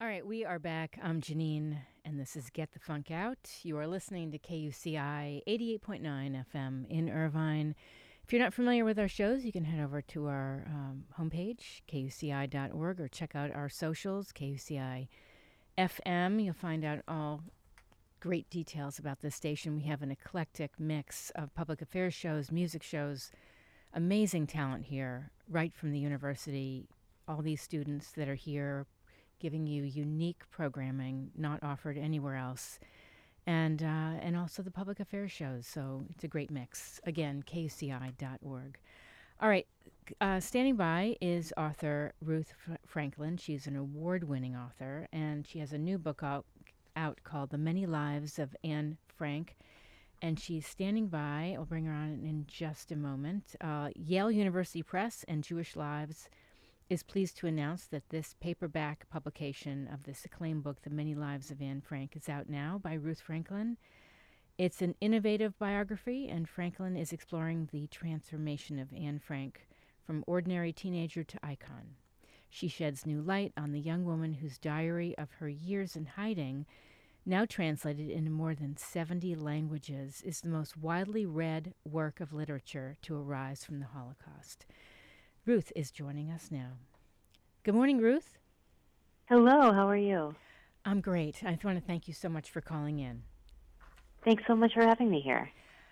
All right, we are back. I'm Janine, and this is Get the Funk Out. You are listening to KUCI 88.9 FM in Irvine. If you're not familiar with our shows, you can head over to our homepage, kuci.org, or check out our socials, KUCI FM. You'll find out all great details about this station. We have an eclectic mix of public affairs shows, music shows, amazing talent here, right from the university. All these students that are here giving you unique programming not offered anywhere else, and also the public affairs shows. So it's a great mix. Again, kuci.org. All right, standing by is author Ruth Franklin. She's an award-winning author, and she has a new book out called The Many Lives of Anne Frank. And she's standing by. I'll bring her on in just a moment. Yale University Press and Jewish Lives is pleased to announce that this paperback publication of this acclaimed book, The Many Lives of Anne Frank, is out now by Ruth Franklin. It's an innovative biography, and Franklin is exploring the transformation of Anne Frank from ordinary teenager to icon. She sheds new light on the young woman whose diary of her years in hiding, now translated into more than 70 languages, is the most widely read work of literature to arise from the Holocaust. Ruth is joining us now. Good morning, Ruth. Hello, how are you? I'm great. I want to thank you so much for calling in. Thanks so much for having me here.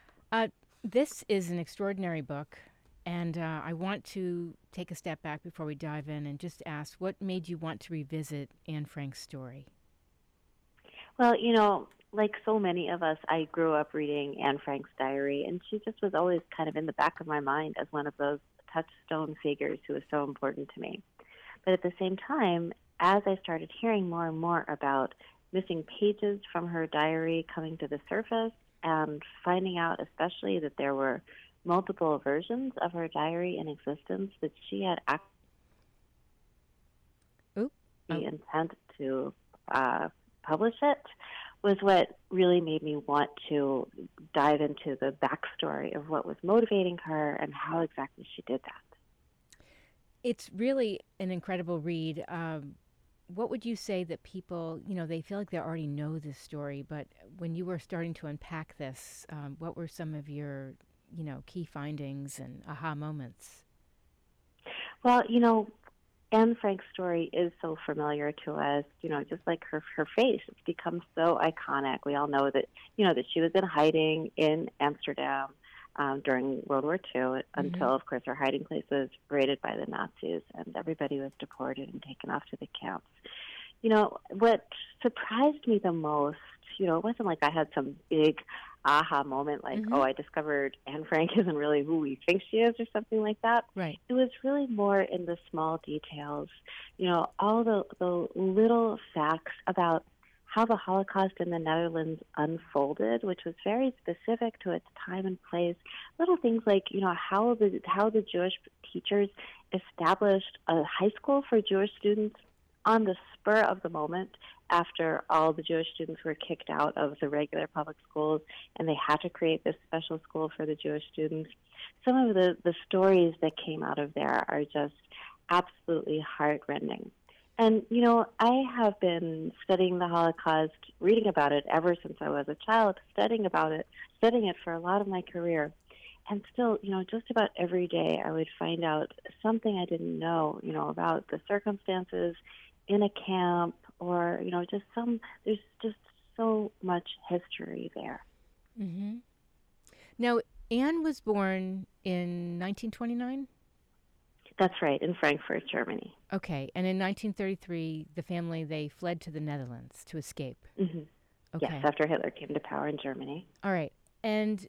This is an extraordinary book, and I want to take a step back before we dive in and just ask, what made you want to revisit Anne Frank's story? Well, like so many of us, I grew up reading Anne Frank's diary, and she just was always kind of in the back of my mind as one of those touchstone figures who was so important to me. But at the same time, as I started hearing more and more about missing pages from her diary coming to the surface, and finding out especially that there were multiple versions of her diary in existence, that she had the intent to publish it, was what really made me want to dive into the backstory of what was motivating her and how exactly she did that. It's really an incredible read. What would you say that people, they feel like they already know this story, but when you were starting to unpack this, what were some of your, key findings and aha moments? Well, Anne Frank's story is so familiar to us, just like her face. It's become so iconic. We all know that, that she was in hiding in Amsterdam during World War II until, of course, her hiding place was raided by the Nazis and everybody was deported and taken off to the camps. What surprised me the most, it wasn't like I had some big aha moment like, I discovered Anne Frank isn't really who we think she is or something like that. Right. It was really more in the small details, all the little facts about how the Holocaust in the Netherlands unfolded, which was very specific to its time and place. Little things like, how the Jewish teachers established a high school for Jewish students on the spur of the moment after all the Jewish students were kicked out of the regular public schools, and they had to create this special school for the Jewish students. Some of the stories that came out of there are just absolutely heartrending. And, I have been studying the Holocaust, reading about it ever since I was a child, studying it for a lot of my career. And still, just about every day I would find out something I didn't know, about the circumstances in a camp or, there's just so much history there. Mm-hmm. Now, Anne was born in 1929? That's right, in Frankfurt, Germany. Okay, and in 1933, the family, they fled to the Netherlands to escape. Mm-hmm. Okay. Yes, after Hitler came to power in Germany. All right, and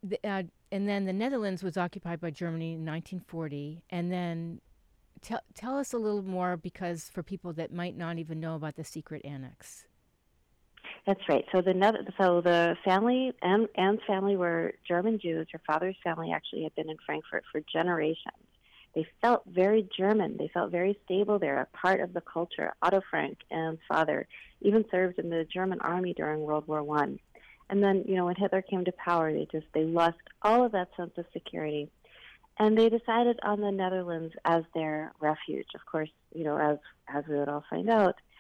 then the Netherlands was occupied by Germany in 1940, and then tell us a little more, because for people that might not even know about the secret annex. That's right. So the family, Anne's family, were German Jews. Her father's family actually had been in Frankfurt for generations. They felt very German. They felt very stable there, a part of the culture. Otto Frank, Anne's father, even served in the German army during World War I. And then, when Hitler came to power, they lost all of that sense of security. And they decided on the Netherlands as their refuge. Of course, as we would all find out,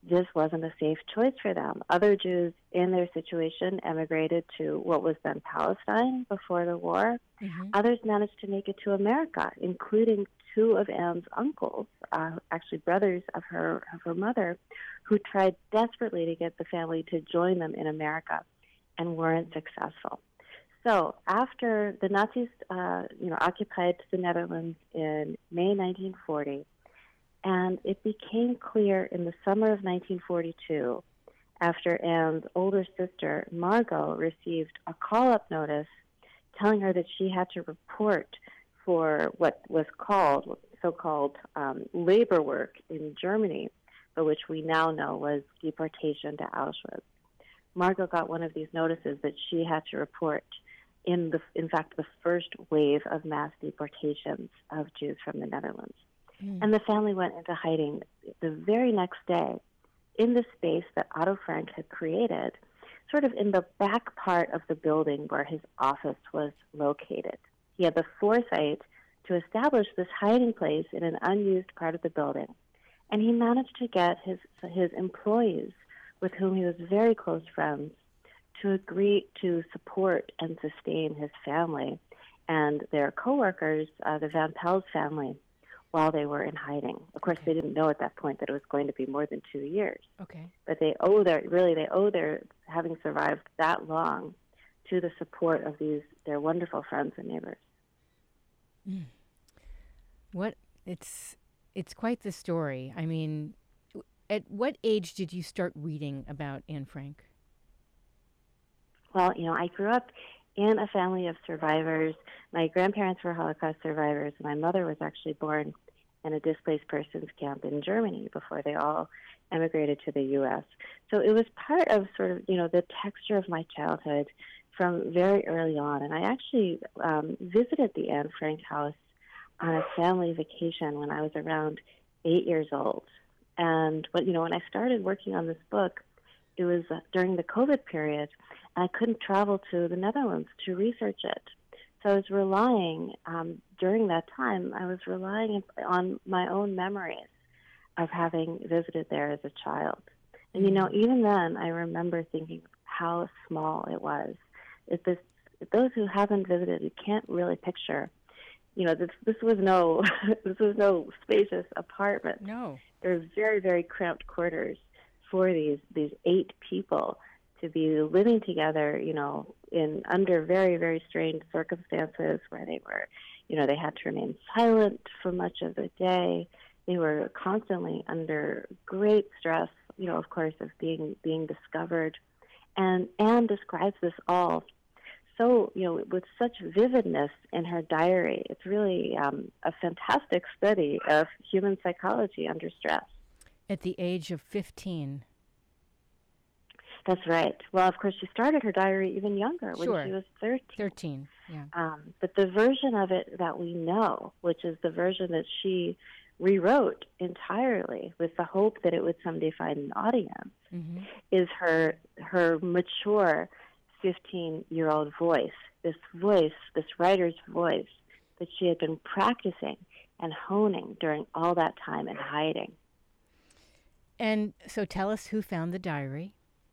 this wasn't a safe choice for them. Other Jews in their situation emigrated to what was then Palestine before the war. Mm-hmm. Others managed to make it to America, including two of Anne's uncles, actually brothers of her mother, who tried desperately to get the family to join them in America and weren't successful. So after the Nazis, occupied the Netherlands in May 1940, and it became clear in the summer of 1942, after Anne's older sister, Margot, received a call-up notice telling her that she had to report for what was called, so-called labor work in Germany, but which we now know was deportation to Auschwitz. Margot got one of these notices that she had to report in fact, the first wave of mass deportations of Jews from the Netherlands. Mm. And the family went into hiding the very next day in the space that Otto Frank had created, sort of in the back part of the building where his office was located. He had the foresight to establish this hiding place in an unused part of the building, and he managed to get his employees, with whom he was very close friends, to agree to support and sustain his family and their coworkers, the Van Pel's family, while they were in hiding. Of course, they didn't know at that point that it was going to be more than 2 years. Okay. But they owe their having survived that long to the support of their wonderful friends and neighbors. Mm. It's quite the story. I mean, at what age did you start reading about Anne Frank? Well, I grew up in a family of survivors. My grandparents were Holocaust survivors. My mother was actually born in a displaced persons camp in Germany before they all emigrated to the U.S. So it was part of sort of, the texture of my childhood from very early on. And I actually visited the Anne Frank house on a family vacation when I was around 8 years old. And when I started working on this book, it was during the COVID period, and I couldn't travel to the Netherlands to research it. So I was relying, during that time, on my own memories of having visited there as a child. And, even then, I remember thinking how small it was. Those who haven't visited, you can't really picture. This was no spacious apartment. No. There were very, very cramped quarters for these 8 people to be living together, in under very, very strained circumstances where they were, they had to remain silent for much of the day. They were constantly under great stress, of course, of being discovered. And Anne describes this all so, with such vividness in her diary. It's really a fantastic study of human psychology under stress. At the age of 15. That's right. Well, of course, she started her diary even younger, when she was 13. 13, yeah. But the version of it that we know, which is the version that she rewrote entirely with the hope that it would someday find an audience, mm-hmm. is her mature 15-year-old voice, this writer's voice that she had been practicing and honing during all that time in hiding. And so tell us who found the diary.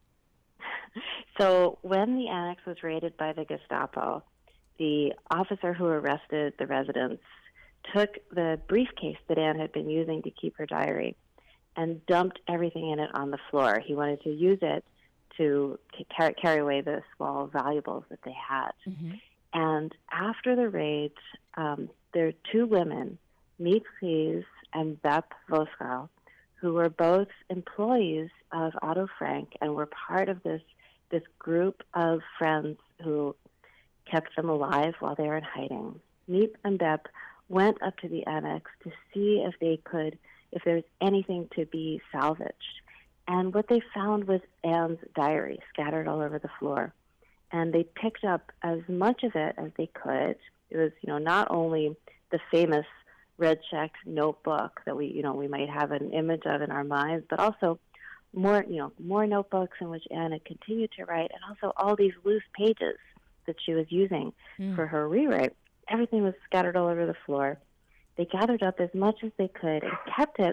So when the annex was raided by the Gestapo, the officer who arrested the residents took the briefcase that Anne had been using to keep her diary and dumped everything in it on the floor. He wanted to use it to carry away the small valuables that they had. Mm-hmm. And after the raid, there are 2 women, Miep Gies and Bep Voskuil, who were both employees of Otto Frank and were part of this group of friends who kept them alive while they were in hiding. Miep and Bep went up to the annex to see if there was anything to be salvaged. And what they found was Anne's diary scattered all over the floor. And they picked up as much of it as they could. It was, not only the famous red-checked notebook that we might have an image of in our minds, but also more notebooks in which Anne had continued to write, and also all these loose pages that she was using for her rewrite. Everything was scattered all over the floor. They gathered up as much as they could and kept it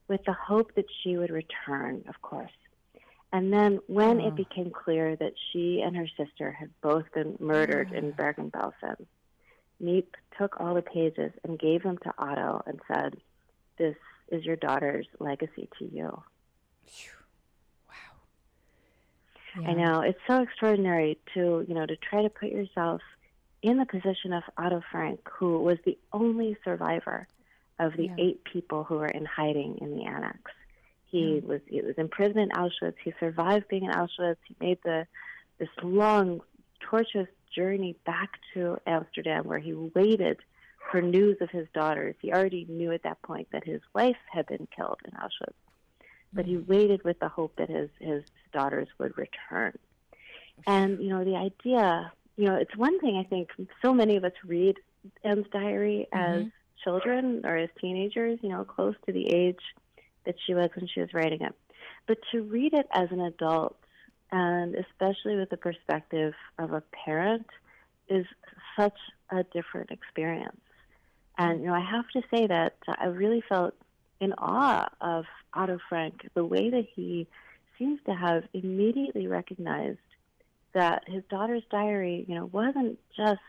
with the hope that she would return, of course. And then when it became clear that she and her sister had both been murdered in Bergen-Belsen, Miep took all the pages and gave them to Otto and said, "This is your daughter's legacy to you." Wow. Yeah. I know. It's so extraordinary to try to put yourself in the position of Otto Frank, who was the only survivor of the 8 people who were in hiding in the annex. He was imprisoned in Auschwitz. He survived being in Auschwitz. He made this long, tortuous journey back to Amsterdam, where he waited for news of his daughters. He already knew at that point that his wife had been killed in Auschwitz, but he waited with the hope that his daughters would return. And the idea, it's one thing. I think so many of us read Anne's diary as children or as teenagers, close to the age that she was when she was writing it. But to read it as an adult, and especially with the perspective of a parent, is such a different experience. And, I have to say that I really felt in awe of Otto Frank, the way that he seems to have immediately recognized that his daughter's diary, wasn't just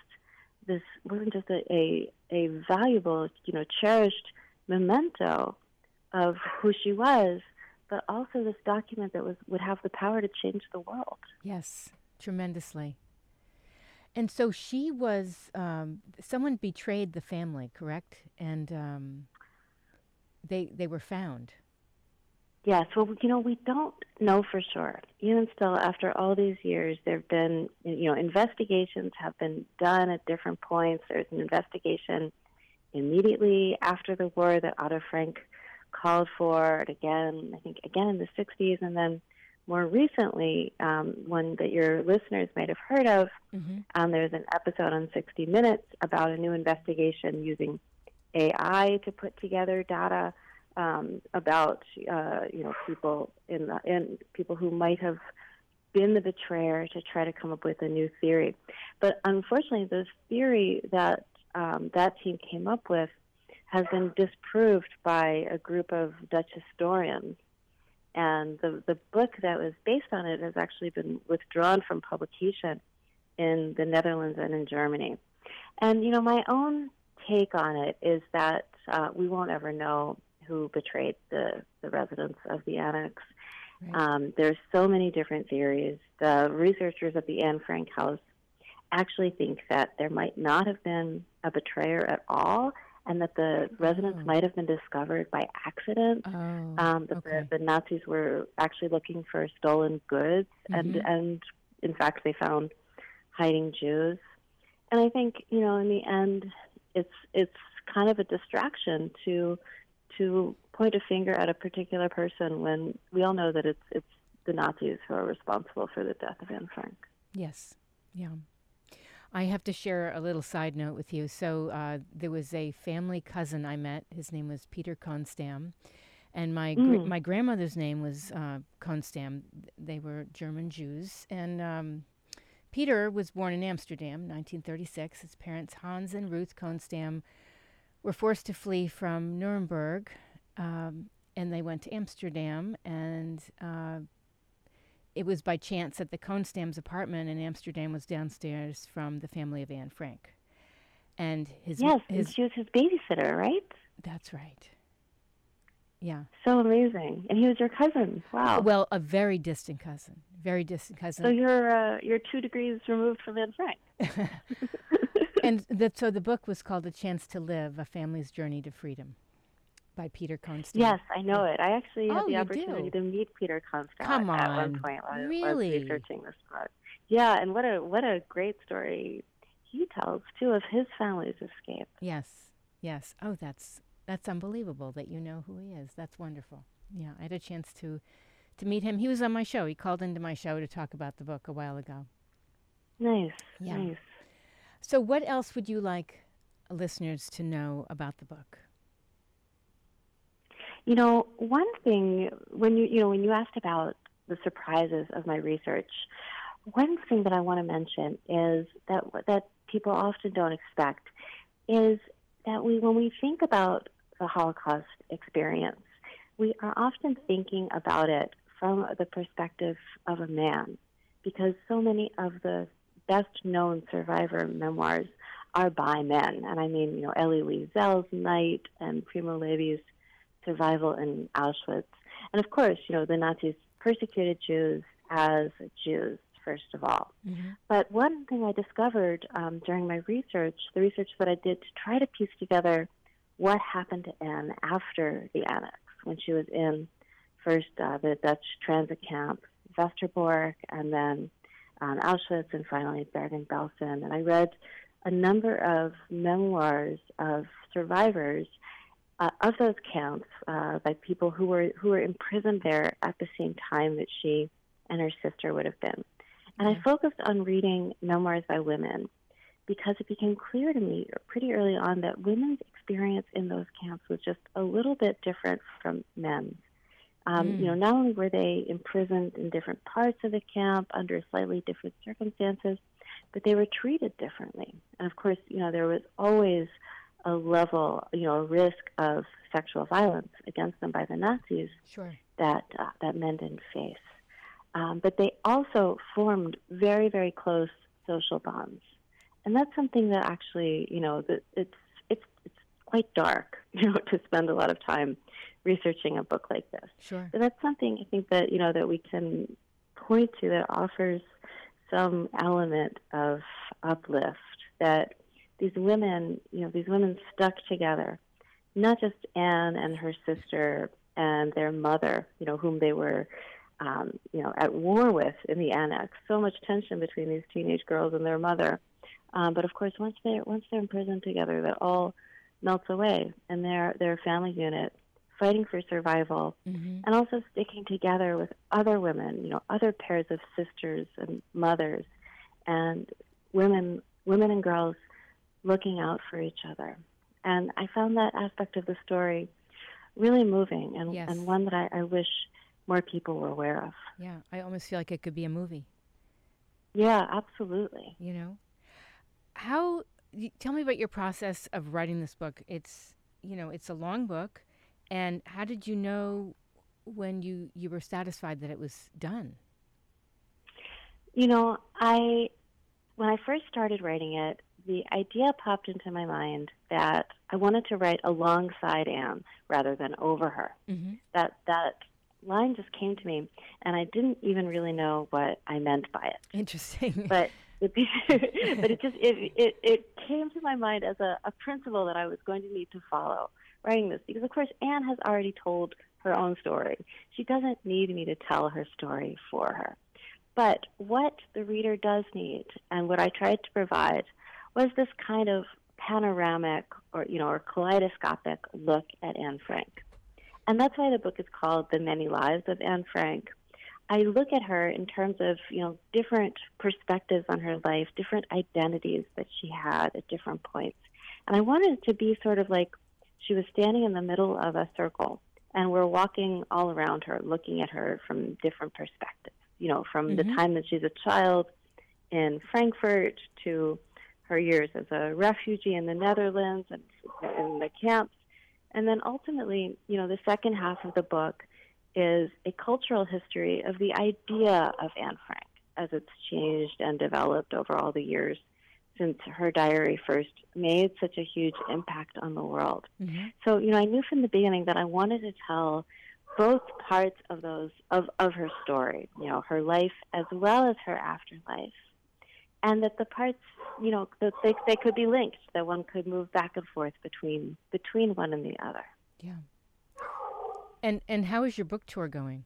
a valuable, cherished memento of who she was, but also this document that would have the power to change the world. Yes, tremendously. And so she was, someone betrayed the family, correct? And they were found. Yes, well, we don't know for sure. Even still, after all these years, there have been, investigations have been done at different points. There's an investigation immediately after the war that Otto Frank called for, and again in the 60s, and then more recently, one that your listeners might have heard of. There's an episode on 60 Minutes about a new investigation using AI to put together data about people who might have been the betrayer, to try to come up with a new theory. But unfortunately, the theory that that team came up with has been disproved by a group of Dutch historians. And the book that was based on it has actually been withdrawn from publication in the Netherlands and in Germany. And, my own take on it is that we won't ever know who betrayed the residents of the annex. Right. There's so many different theories. The researchers at the Anne Frank House actually think that there might not have been a betrayer at all, and that the residents might have been discovered by accident. The Nazis were actually looking for stolen goods, and in fact they found hiding Jews. And I think, in the end, it's kind of a distraction to point a finger at a particular person when we all know that it's the Nazis who are responsible for the death of Anne Frank. Yes, yeah. I have to share a little side note with you. So there was a family cousin I met. His name was Peter Konstam. And my grandmother's name was Konstam. They were German Jews. And Peter was born in Amsterdam, 1936. His parents, Hans and Ruth Konstam, were forced to flee from Nuremberg. And they went to Amsterdam. And it was by chance that the Konstam's apartment in Amsterdam was downstairs from the family of Anne Frank. And and she was his babysitter, right? That's right. Yeah. So amazing. And he was your cousin. Wow. Well, a very distant cousin. Very distant cousin. So you're 2 degrees removed from Anne Frank. And so the book was called A Chance to Live, A Family's Journey to Freedom, by Peter Konstam. Yes, I know it. I actually had the opportunity to meet Peter Konstam at one point while I was researching this book. Yeah, and what a great story he tells, too, of his family's escape. Yes, yes. Oh, that's unbelievable that you know who he is. That's wonderful. Yeah, I had a chance to meet him. He was on my show. He called into my show to talk about the book a while ago. Nice, yeah. Nice. So what else would you like listeners to know about the book? One thing, when you asked about the surprises of my research, one thing that I want to mention is that people often don't expect is that when we think about the Holocaust experience, we are often thinking about it from the perspective of a man, because so many of the best-known survivor memoirs are by men. And I mean, Elie Wiesel's Night and Primo Levi's Survival in Auschwitz. And of course, the Nazis persecuted Jews as Jews, first of all. Mm-hmm. But one thing I discovered during my research, the research that I did to try to piece together what happened to Anne after the annex, when she was in first the Dutch transit camp, Westerbork, and then Auschwitz, and finally Bergen-Belsen. And I read a number of memoirs of survivors of those camps by people who were imprisoned there at the same time that she and her sister would have been. And I focused on reading memoirs by women because it became clear to me pretty early on that women's experience in those camps was just a little bit different from men's. Not only were they imprisoned in different parts of the camp under slightly different circumstances, but they were treated differently. And of course, there was always a level, a risk of sexual violence against them by the Nazis that men didn't face. But they also formed very, very close social bonds. And that's something that actually, it's quite dark, to spend a lot of time researching a book like this. Sure. But that's something I think that, that we can point to that offers some element of uplift, that these women stuck together, not just Anne and her sister and their mother, whom they were, at war with in the annex. So much tension between these teenage girls and their mother. But of course, once they're in prison together, that all melts away, and their family unit fighting for survival, and also sticking together with other women, other pairs of sisters and mothers, and women and girls looking out for each other. And I found that aspect of the story really moving, and one that I wish more people were aware of. Yeah, I almost feel like it could be a movie. Yeah, absolutely. Tell me about your process of writing this book. It's a long book, and how did you know when you were satisfied that it was done? When I first started writing it, the idea popped into my mind that I wanted to write alongside Anne rather than over her. Mm-hmm. That line just came to me, and I didn't even really know what I meant by it. Interesting. But it came to my mind as a principle that I was going to need to follow writing this, because of course Anne has already told her own story. She doesn't need me to tell her story for her. But what the reader does need, and what I tried to provide, was this kind of panoramic or kaleidoscopic look at Anne Frank. And that's why the book is called The Many Lives of Anne Frank. I look at her in terms of, different perspectives on her life, different identities that she had at different points. And I wanted it to be sort of like she was standing in the middle of a circle, and we're walking all around her, looking at her from different perspectives, from the time that she's a child in Frankfurt to her years as a refugee in the Netherlands and in the camps. And then ultimately, the second half of the book is a cultural history of the idea of Anne Frank as it's changed and developed over all the years since her diary first made such a huge impact on the world. Mm-hmm. So, I knew from the beginning that I wanted to tell both parts of her story, her life as well as her afterlife, and that the parts, that they could be linked, that one could move back and forth between one and the other. Yeah. And how is your book tour going?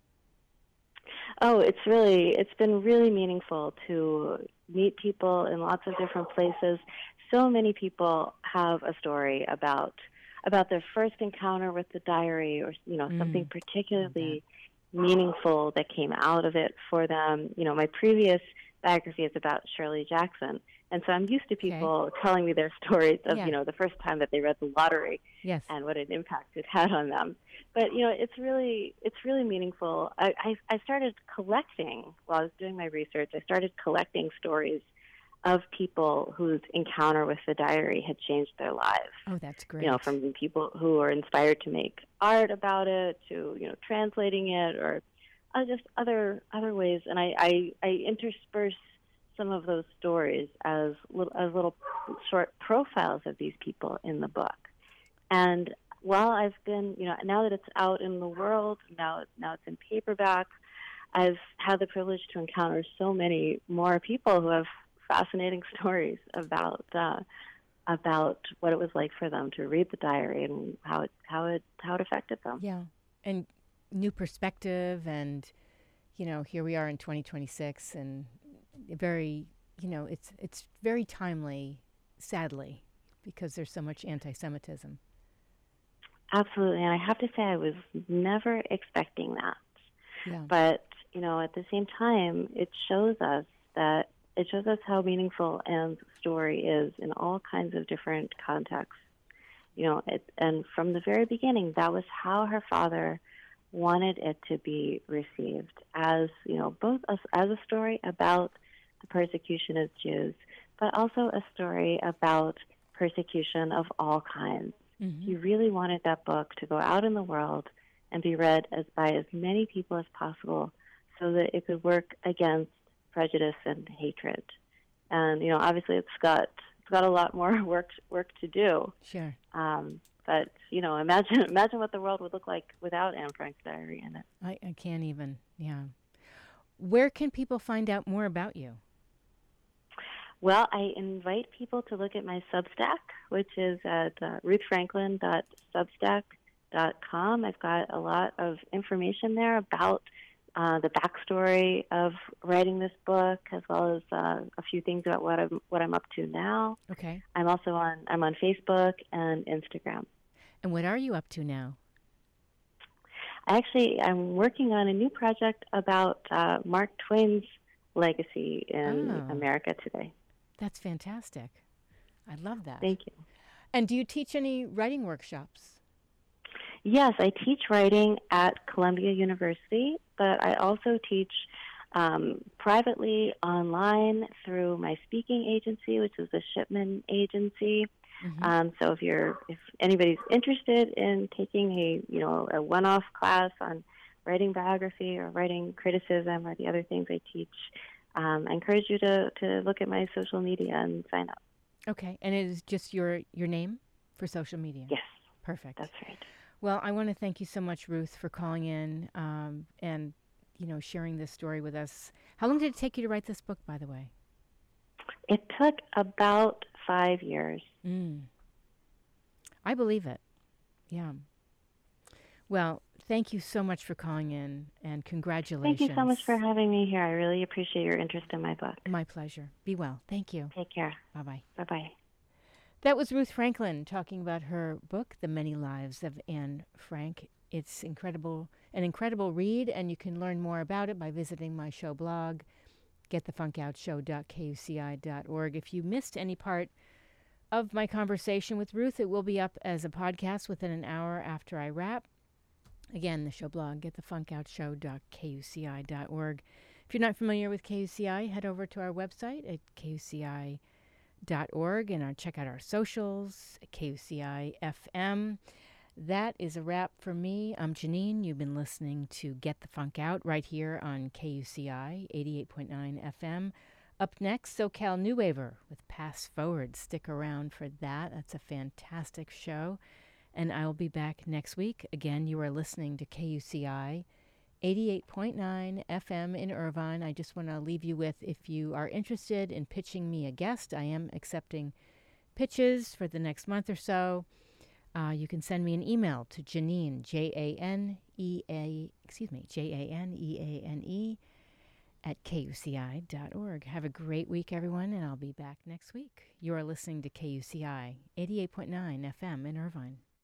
Oh, it's been really meaningful to meet people in lots of different places. So many people have a story about their first encounter with the diary, or something particularly meaningful that came out of it for them. My previous biography is about Shirley Jackson, and so I'm used to people telling me their stories of the first time that they read The Lottery, and what an impact it had on them. But it's really meaningful. I started collecting while I was doing my research. I started collecting stories of people whose encounter with the diary had changed their lives. Oh, that's great. From people who are inspired to make art about it to, translating it, or just other ways. And I intersperse some of those stories as little short profiles of these people in the book. And while I've been, now that it's out in the world, now it's in paperback, I've had the privilege to encounter so many more people who have fascinating stories about what it was like for them to read the diary and how it affected them. Yeah, and new perspective, and here we are in 2026, and very it's very timely, sadly, because there's so much anti-Semitism. Absolutely, and I have to say I was never expecting that. Yeah. But at the same time, it shows us how meaningful Anne's story is in all kinds of different contexts. And from the very beginning, that was how her father wanted it to be received, as both as a story about the persecution of Jews, but also a story about persecution of all kinds. Mm-hmm. He really wanted that book to go out in the world and be read by as many people as possible, so that it could work against prejudice and hatred. And obviously it's got a lot more work to do. Sure. But imagine what the world would look like without Anne Frank's diary in it. I can't even. Yeah. Where can people find out more about you? Well, I invite people to look at my Substack, which is at ruthfranklin.substack.com. I've got a lot of information there about the backstory of writing this book, as well as a few things about what I'm up to now. Okay. I'm also on Facebook and Instagram. And what are you up to now? I'm working on a new project about Mark Twain's legacy in America today. That's fantastic. I love that. Thank you. And do you teach any writing workshops? Yes, I teach writing at Columbia University, but I also teach privately online through my speaking agency, which is the Shipman Agency. Mm-hmm. So if anybody's interested in taking a one-off class on writing biography or writing criticism or the other things I teach, I encourage you to look at my social media and sign up. Okay, and it is just your name for social media? Yes. Perfect. That's right. Well, I want to thank you so much, Ruth, for calling in and sharing this story with us. How long did it take you to write this book, by the way? It took about 5 years. I believe it. Yeah. Well, thank you so much for calling in, and congratulations. Thank you so much for having me here. I really appreciate your interest in my book. My pleasure. Be well. Thank you. Take care. Bye-bye. Bye-bye. That was Ruth Franklin talking about her book, The Many Lives of Anne Frank. It's an incredible read, and you can learn more about it by visiting my show blog, getthefunkoutshow.kuci.org. If you missed any part of my conversation with Ruth, it will be up as a podcast within an hour after I wrap. Again, the show blog, getthefunkoutshow.kuci.org. If you're not familiar with KUCI, head over to our website at kuci.org and check out our socials at KUCI FM. That is a wrap for me. I'm Janine. You've been listening to Get the Funk Out right here on KUCI 88.9 FM. Up next, SoCal New Waver with Pass Forward. Stick around for that. That's a fantastic show. And I'll be back next week. Again, you are listening to KUCI 88.9 FM in Irvine. I just want to leave you with, if you are interested in pitching me a guest, I am accepting pitches for the next month or so. You can send me an email to Janine, Janeane, at KUCI.org. Have a great week, everyone, and I'll be back next week. You are listening to KUCI 88.9 FM in Irvine.